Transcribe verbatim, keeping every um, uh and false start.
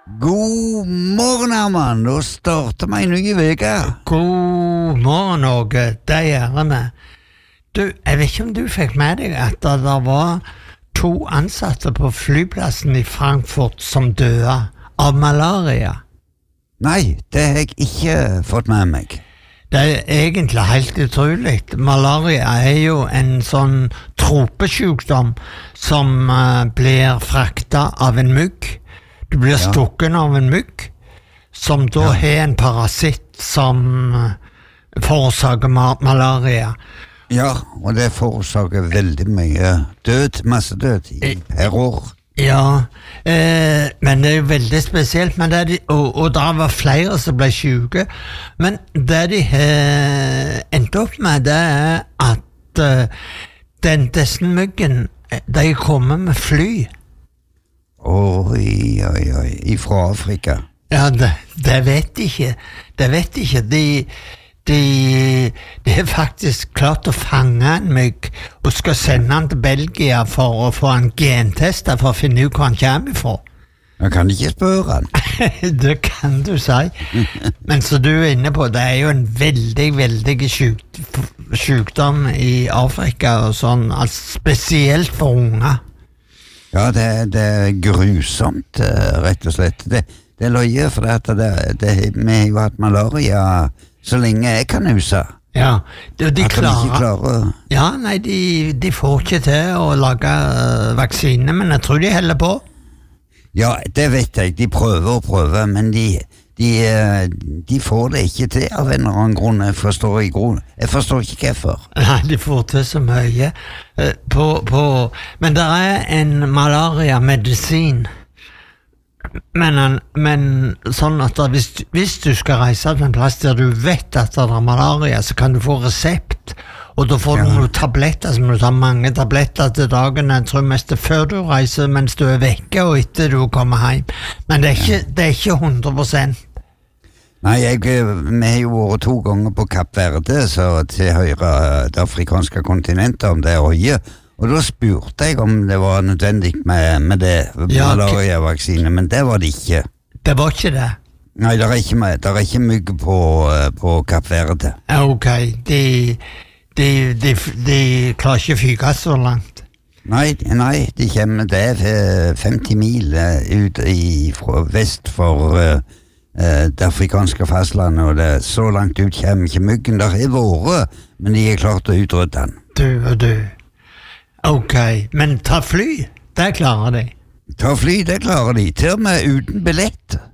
God morgen, Herman. Nå starter meg en ny veke. God morgen, Åge. Det gjør vi. Du, jeg vet ikke om du fikk med deg at det var to ansatte på flyplassen i Frankfurt som døde av malaria. Nei, det har jeg ikke fått med meg. Det er egentlig helt utrolig. Malaria er jo en sånn tropesjukdom som uh, blir frakta av en mygg. Du blir Ja. stukken av en mygg, som da Ja. har en parasitt som uh, forårsaker ma- malaria. Ja, og det forårsaker veldig mye død, masse død i Eh, per år. Ja, eh, men det er jo veldig spesielt, men det er de, og, og det var flere som ble syke, men det de har endt opp med, det er at eh, den, disse myggen, de kommer med fly. Oi, oi, oi, ifra Afrika. Ja, det, det vet de ikke, det vet de ikke, de, de, de har faktisk klart å fange en mygg og skal sende han til Belgia for å få en gentest for å finne ut hvor han kommer fra. Jeg kan ikke spørre han. Det kan du si. Men så du er inne på, det er jo en veldig, veldig syk, sykdom i Afrika, og sånn, altså spesielt for unger. Ja, det, det er grusomt, eh, rett og slett. Det, det er løye, for det, det, det, vi har jo hatt malaria så lenge jeg kan huske. Ja, de, de At de ikke klarer... klarer... Ja, nei, de, de får ikke til å lage uh, vaksine, men jeg tror de heller på. Ja, det vet jeg. De prøver og prøver, men de, de, eh, de får det ikke til av en eller annen grunn. Jeg forstår, i grunn. Jeg forstår ikke hvorfor. Nei, de får til så mye. Uh, på, på, men det er en malaria-medisin. Men, han- men sånn at da, hvis, hvis du skal reise til en plass der du vet at det er malaria, så kan du få resept, og da får du Ja. noen tabletter, så må du ta mange tabletter til dagen, jeg tror mest det før du reiser, mens du er vekke, og etter du kommer hjem. Men det er ikke, det er ikke hundre prosent. Nei, jeg, vi har jo vært to ganger på Kapp Verde, så til høyre det afrikanske kontinentet, om det er øye, og da spurte jeg om det var nødvendig med, med det, Ja, malaria-vaksine, men det var det ikke. Det var ikke det. Nei, det er ikke, med- det er ikke mygg på, eh, på Kapp Verde. Ja, ok, de, de, de, de klarer ikke fyke så langt. Nei, nei, de kommer, det er eh, femti mil eh, ut i, fra vest for eh, eh, det afrikanske fastlandet, og det, så langt ut kommer ikke myggen. Der er vært, men de er klart å utrydde den. Du og du. Ok, men ta fly, det klarer de. Ta fly, det klarer de, til og med uten billett.